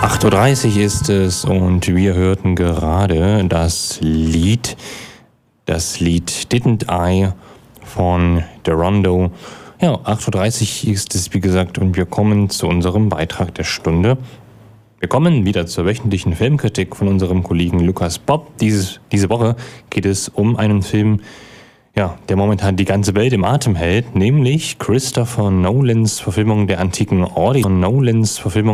8:30 Uhr ist es und wir hörten gerade das Lied Didn't I von Derondo. Ja, 8:30 Uhr ist es, wie gesagt, und wir kommen zu unserem Beitrag der Stunde. Wir kommen wieder zur wöchentlichen Filmkritik von unserem Kollegen Lukas Bob. Diese Woche geht es um einen Film, ja, der momentan die ganze Welt im Atem hält, nämlich Christopher Nolans Verfilmung der antiken Odyssee.